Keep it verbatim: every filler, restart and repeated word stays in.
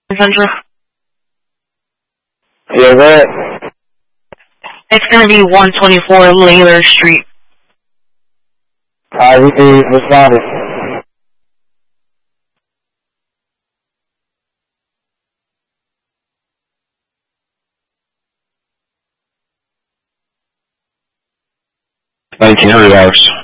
Central? Yeah, that. It's gonna be one twenty-four Layler Street. I we responded. nineteen hundred hours.